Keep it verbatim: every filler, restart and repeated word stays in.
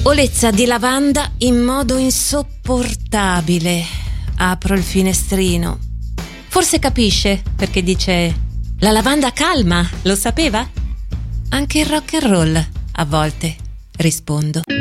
Olezza di lavanda in modo insopportabile. Apro il finestrino. Forse capisce perché dice: la lavanda calma, lo sapeva? Anche il rock and roll, a volte, rispondo.